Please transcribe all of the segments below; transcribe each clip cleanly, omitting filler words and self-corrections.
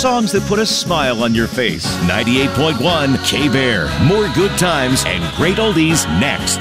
songs that put a smile on your face. 98.1 K-Bear. More good times and great oldies next.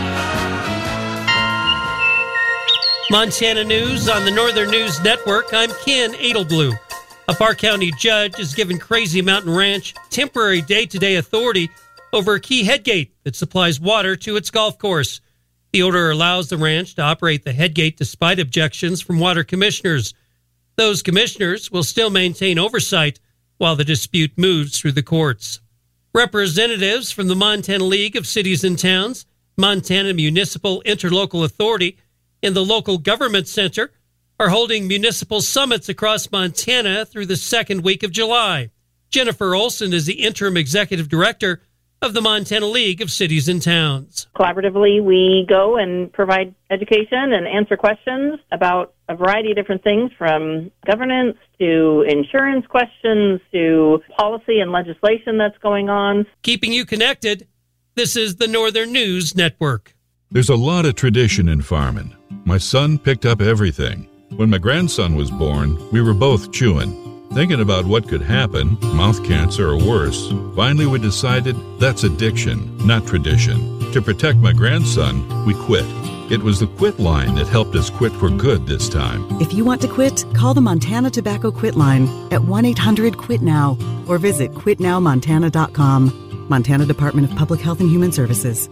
Montana News on the Northern News Network. I'm Ken Edelblue. A Park County judge has given Crazy Mountain Ranch temporary day-to-day authority over a key headgate that supplies water to its golf course. The order allows the ranch to operate the headgate despite objections from water commissioners. Those commissioners will still maintain oversight while the dispute moves through the courts. Representatives from the Montana League of Cities and Towns, Montana Municipal Interlocal Authority, and the Local Government Center are holding municipal summits across Montana through the second week of July. Jennifer Olson is the interim executive director of the Montana League of Cities and Towns. Collaboratively, we go and provide education and answer questions about a variety of different things, from governance to insurance questions to policy and legislation that's going on. Keeping you connected, this is the Northern News Network. There's a lot of tradition in farming. My son picked up everything. When my grandson was born, we were both chewing, thinking about what could happen, mouth cancer or worse. Finally, we decided that's addiction, not tradition. To protect my grandson, we quit. It was the Quit line that helped us quit for good this time. If you want to quit, call the Montana Tobacco Quit line at 1-800-QUIT-NOW or visit quitnowmontana.com. Montana Department of Public Health and Human Services.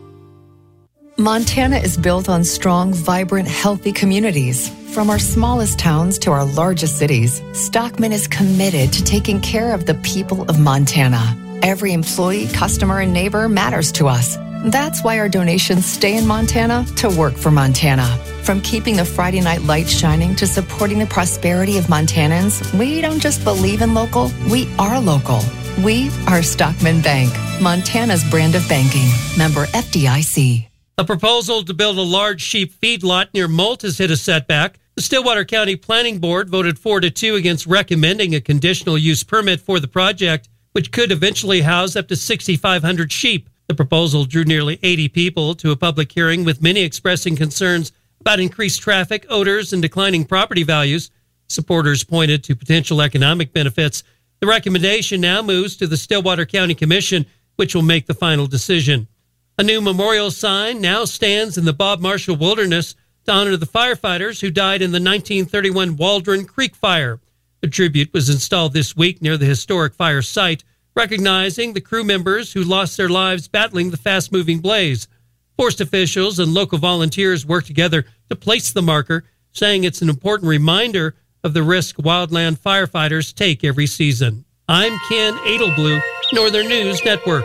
Montana is built on strong, vibrant, healthy communities. From our smallest towns to our largest cities, Stockman is committed to taking care of the people of Montana. Every employee, customer, and neighbor matters to us. That's why our donations stay in Montana to work for Montana. From keeping the Friday night lights shining to supporting the prosperity of Montanans, we don't just believe in local, we are local. We are Stockman Bank, Montana's brand of banking. Member FDIC. A proposal to build a large sheep feedlot near Molt has hit a setback. The Stillwater County Planning Board voted 4-2 against recommending a conditional use permit for the project, which could eventually house up to 6,500 sheep. The proposal drew nearly 80 people to a public hearing, with many expressing concerns about increased traffic, odors, and declining property values. Supporters pointed to potential economic benefits. The recommendation now moves to the Stillwater County Commission, which will make the final decision. A new memorial sign now stands in the Bob Marshall Wilderness to honor the firefighters who died in the 1931 Waldron Creek Fire. A tribute was installed this week near the historic fire site, recognizing the crew members who lost their lives battling the fast-moving blaze. Forest officials and local volunteers worked together to place the marker, saying it's an important reminder of the risk wildland firefighters take every season. I'm Ken Edelblue, Northern News Network.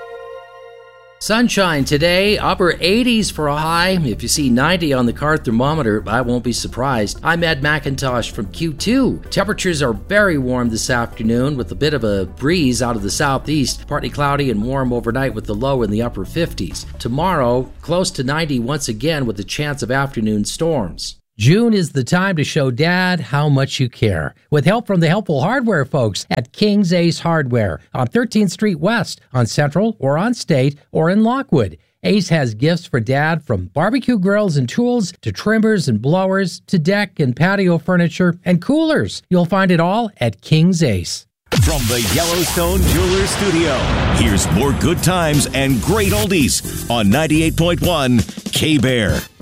Sunshine today, upper 80s for a high. If you see 90 on the car thermometer, I won't be surprised. I'm Ed McIntosh from Q2. Temperatures are very warm this afternoon with a bit of a breeze out of the southeast. Partly cloudy and warm overnight with the low in the upper 50s. Tomorrow, close to 90 once again with a chance of afternoon storms. June is the time to show Dad how much you care. With help from the helpful hardware folks at King's Ace Hardware on 13th Street West, on Central, or on State, or in Lockwood. Ace has gifts for Dad, from barbecue grills and tools to trimmers and blowers to deck and patio furniture and coolers. You'll find it all at King's Ace. From the Yellowstone Jewelers Studio, here's more good times and great oldies on 98.1 K-Bear.